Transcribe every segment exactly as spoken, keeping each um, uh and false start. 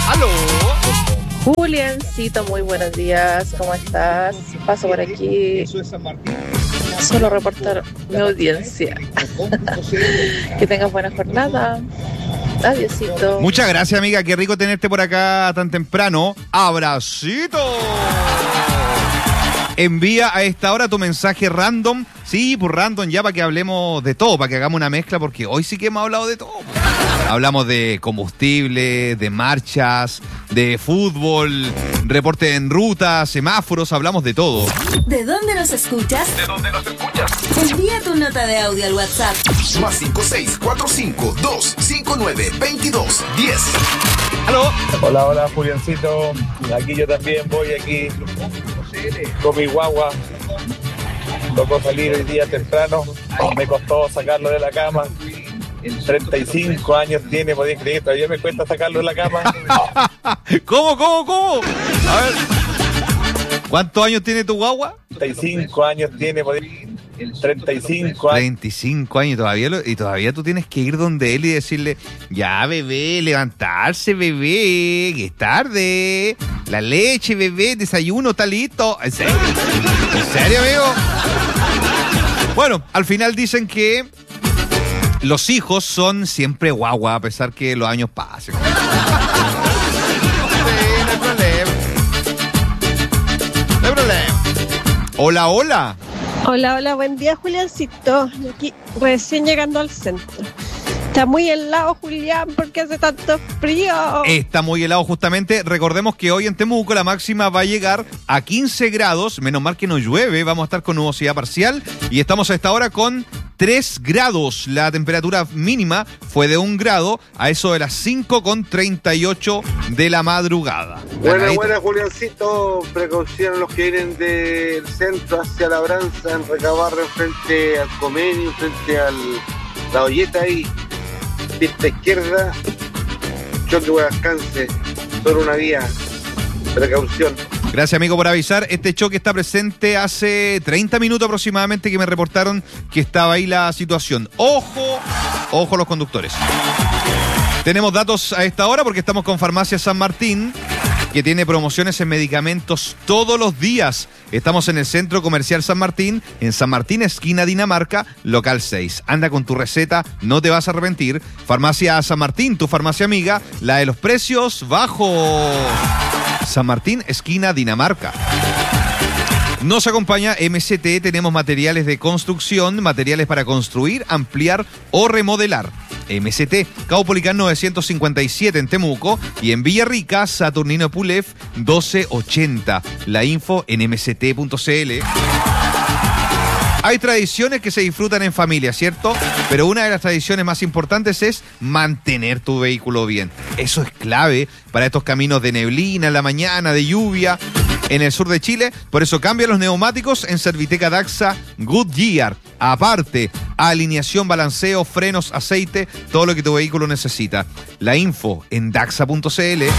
¡Aló! Juliancito, muy buenos días, ¿cómo estás? Paso por aquí, solo reportar mi audiencia. Que tengas buena jornada. Adiósito. Muchas gracias, amiga, qué rico tenerte por acá tan temprano. ¡Abracito! Envía a esta hora tu mensaje random. Sí, pues random ya para que hablemos de todo, para que hagamos una mezcla, porque hoy sí que hemos hablado de todo. Hablamos de combustible, de marchas, de fútbol, reporte en ruta, semáforos, hablamos de todo. ¿De dónde nos escuchas? ¿De dónde nos escuchas? Envía tu nota de audio al WhatsApp. Más cinco seis cuatro cinco dos cinco nueve veintidós diez. ¡Aló! Hola, hola, Juliancito. Aquí yo también voy aquí con mi guagua. Tocó salir el día temprano. Me costó sacarlo de la cama. treinta y cinco años tiene, podéis creer, todavía me cuesta sacarlo de la cama. ¿Cómo, cómo, cómo? A ver. ¿Cuántos años tiene tu guagua? treinta y cinco años tiene, podéis... treinta y cinco años. treinta y cinco años todavía lo, y todavía tú tienes que ir donde él y decirle, ya bebé, levantarse bebé, que es tarde, la leche bebé, desayuno está listo. ¿En serio? ¿En serio, amigo? Bueno, al final dicen que los hijos son siempre guagua, a pesar que los años pasen. Sí, no hay problema. No hay problema. Hola, hola. Hola, hola, buen día, Juliancito. Aquí recién llegando al centro. Está muy helado, Julián, porque hace tanto frío. Está muy helado justamente. Recordemos que hoy en Temuco la máxima va a llegar a quince grados. Menos mal que no llueve. Vamos a estar con nubosidad parcial. Y estamos a esta hora con tres grados. La temperatura mínima fue de un grado a eso de las cinco con treinta y ocho de la madrugada. Buena, buena, Juliancito. Precaución los que vienen del centro hacia Labranza, en Recabarren, frente al Comenio, frente a la Olleta ahí. Pista izquierda, choque o alcance, solo una vía. Precaución. Gracias, amigo, por avisar. Este choque está presente hace treinta minutos aproximadamente que me reportaron que estaba ahí la situación. Ojo, ojo los conductores. Tenemos datos a esta hora porque estamos con Farmacia San Martín, que tiene promociones en medicamentos todos los días. Estamos en el Centro Comercial San Martín, en San Martín, esquina Dinamarca, local seis. Anda con tu receta, no te vas a arrepentir. Farmacia San Martín, tu farmacia amiga, la de los precios bajos. San Martín, esquina Dinamarca. Nos acompaña M C T, tenemos materiales de construcción, materiales para construir, ampliar o remodelar. M C T, Caupolicán novecientos cincuenta y siete en Temuco y en Villarrica, Saturnino Pulef doce ochenta. La info en m c t punto c l. Hay tradiciones que se disfrutan en familia, ¿cierto? Pero una de las tradiciones más importantes es mantener tu vehículo bien. Eso es clave para estos caminos de neblina en la mañana, de lluvia, en el sur de Chile. Por eso cambia los neumáticos en Serviteca Daxa Goodyear. Aparte, alineación, balanceo, frenos, aceite, todo lo que tu vehículo necesita. La info en daxa punto c l.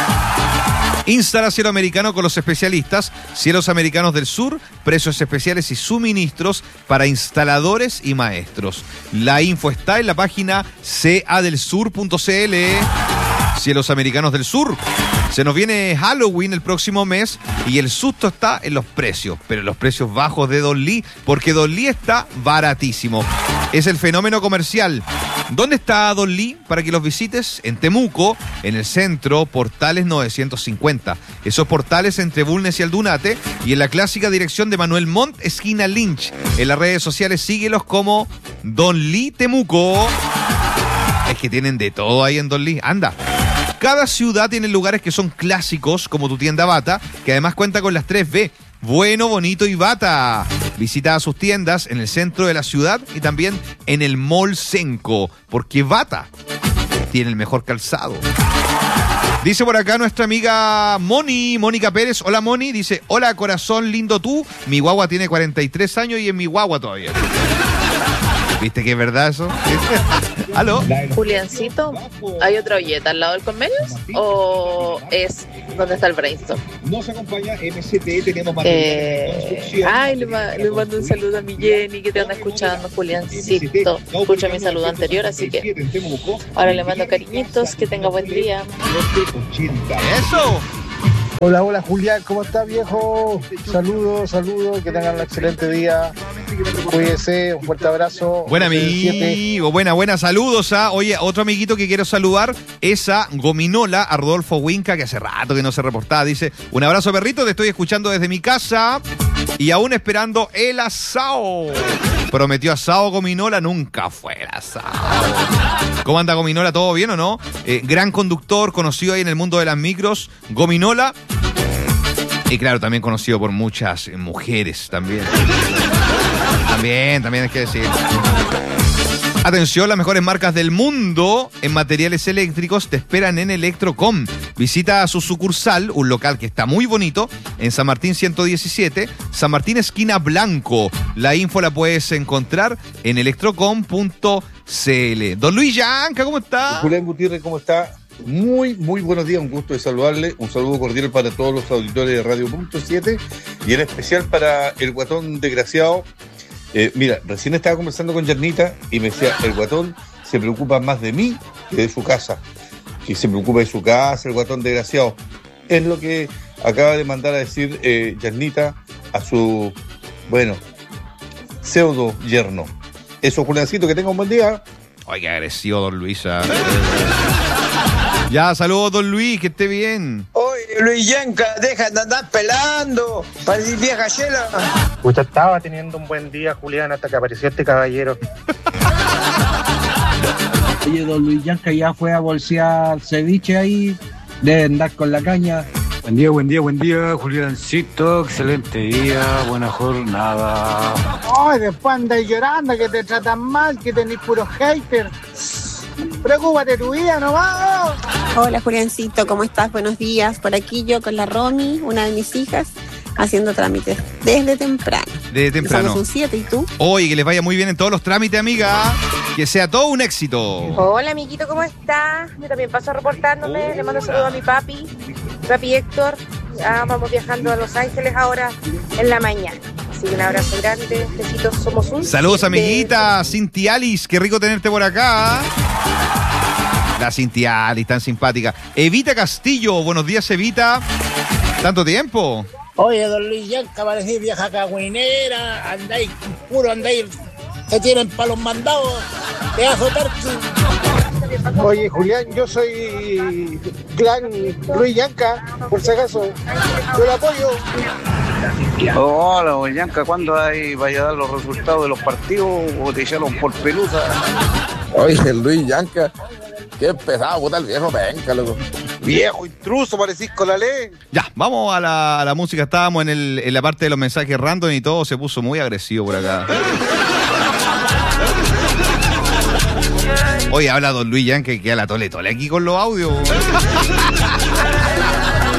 Instala Cielo Americano con los especialistas. Cielos Americanos del Sur, precios especiales y suministros para instaladores y maestros. La info está en la página c a del sur punto c l. Cielos Americanos del Sur. Se nos viene Halloween el próximo mes y el susto está en los precios, pero en los precios bajos de Don Lee, porque Don Lee está baratísimo. Es el fenómeno comercial. ¿Dónde está Don Lee? Para que los visites en Temuco, en el centro, Portales novecientos cincuenta. Esos portales entre Bulnes y Aldunate, y en la clásica dirección de Manuel Montt, esquina Lynch. En las redes sociales síguelos como Don Lee Temuco. Es que tienen de todo ahí en Don Lee. Anda. Cada ciudad tiene lugares que son clásicos, como tu tienda Bata, que además cuenta con las tres B. Bueno, bonito y Bata. Visita sus tiendas en el centro de la ciudad y también en el Mall Senco, porque Bata tiene el mejor calzado. Dice por acá nuestra amiga Moni, Mónica Pérez. Hola, Moni. Dice, hola, corazón lindo tú. Mi guagua tiene cuarenta y tres años y es mi guagua todavía. ¿Viste que es verdad eso? ¿Aló? Juliancito, ¿hay otra olleta al lado del Convenios? ¿O es donde está el Brainstorm? Nos acompaña M C T, tenemos Eh, ay, le, ma- le mando un saludo a mi Jenny que te anda escuchando, Juliancito. Escucha mi saludo anterior, así que ahora le mando cariñitos, que tenga buen día. ¡Eso! Hola, hola Julián, ¿cómo estás, viejo? Saludos, saludos, que tengan un excelente día. Cuídese, un fuerte abrazo. Buen amigo, buena, buena, saludos a, oye, otro amiguito que quiero saludar es a Gominola, a Rodolfo Huinca, que hace rato que no se reportaba, dice, un abrazo perrito, te estoy escuchando desde mi casa y aún esperando el asado. Prometió asado Gominola, nunca fue el asado. ¿Cómo anda Gominola? ¿Todo bien o no? Eh, gran conductor, conocido ahí en el mundo de las micros, Gominola. Y claro, también conocido por muchas mujeres también. También, también hay que decir. Atención, las mejores marcas del mundo en materiales eléctricos te esperan en Electrocom. Visita su sucursal, un local que está muy bonito, en San Martín ciento diecisiete, San Martín esquina Blanco. La info la puedes encontrar en electrocom punto c l. Don Luis Yanca, ¿cómo está? Julián Gutiérrez, ¿cómo está? Muy, muy buenos días, un gusto de saludarle. Un saludo cordial para todos los auditores de Radio Punto siete y en especial para el guatón desgraciado. Eh, mira, recién estaba conversando con Yernita y me decía, el guatón se preocupa más de mí que de su casa. Que se preocupa de su casa, el guatón desgraciado. Es lo que acaba de mandar a decir eh, Yernita a su, bueno, pseudo yerno. Eso, Juliancito, que tenga un buen día. Ay, qué agresivo, don Luisa. Ya, saludos, don Luis, que esté bien. Oye, Luis Yanca, deja de andar pelando, parecís vieja chela. Usted estaba teniendo un buen día, Julián, hasta que apareció este caballero. Oye, don Luis Yanca ya fue a bolsear ceviche ahí, debe andar con la caña. Buen día, buen día, buen día, Juliancito, excelente día, buena jornada. Ay, después andas llorando, que te tratan mal, que tenés puros haters. Preocúpate tu vida nomás. Hola Juliancito, ¿cómo estás? Buenos días. Por aquí yo con la Romy, una de mis hijas, haciendo trámites desde temprano. Desde temprano. Somos un siete, ¿y tú? Oye, que les vaya muy bien en todos los trámites, amiga. Que sea todo un éxito. Hola, amiguito, ¿cómo está? Yo también paso reportándome. Le mando un saludo a mi papi, papi Héctor. Ya vamos viajando a Los Ángeles ahora en la mañana. Así que un abrazo grande. Besitos, somos un... Saludos, amiguita. Cinti Alice, qué rico tenerte por acá. La Cinti Alice, tan simpática. Evita Castillo, buenos días, Evita. ¿Tanto tiempo? Oye, don Luis Yanca, parecís vieja cagüinera, andáis, puro andáis, te tienen para los mandados, pedazo tarqui. Oye, Julián, yo soy clan Luis Yanca, por si acaso. Yo lo apoyo. Hola, don Yanca, ¿cuándo hay, vaya a dar los resultados de los partidos o te echaron por pelusa? Oye, Luis Yanca, qué pesado, puta el viejo penca, loco. Viejo intruso, parecís con la ley. Ya, vamos a la, a la música. Estábamos en, el, en la parte de los mensajes random y todo se puso muy agresivo por acá. Oye, habla don Luis Yanca que queda la tole tole aquí con los audios.